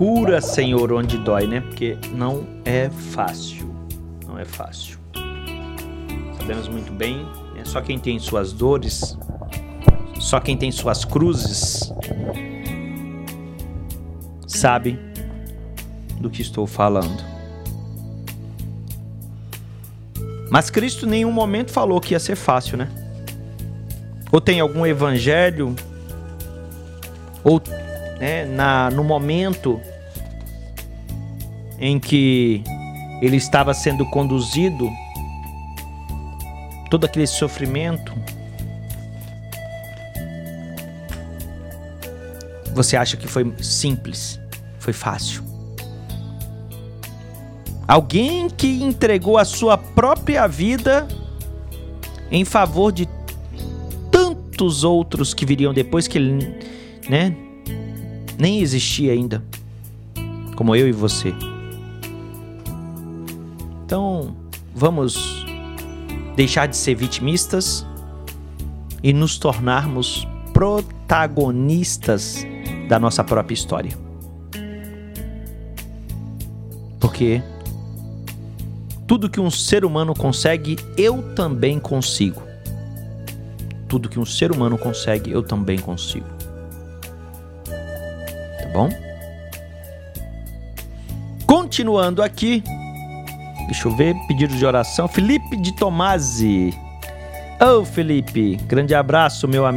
cura, Senhor, onde dói, né? Porque não é fácil. Não é fácil. Sabemos muito bem, né? Só quem tem suas dores, só quem tem suas cruzes, sabe do que estou falando. Mas Cristo em nenhum momento falou que ia ser fácil, né? Ou tem algum evangelho, ou né, no momento em que ele estava sendo conduzido, todo aquele sofrimento, você acha que foi simples, foi fácil? Alguém que entregou a sua própria vida em favor de tantos outros que viriam depois, que ele, né, nem existia ainda, como eu e você. Então, vamos deixar de ser vitimistas e nos tornarmos protagonistas da nossa própria história. Porque tudo que um ser humano consegue, eu também consigo. Tudo que um ser humano consegue, eu também consigo. Tá bom? Continuando aqui. Deixa eu ver, pedido de oração. Felipe de Tomasi. Ô, Felipe, grande abraço, meu amigo.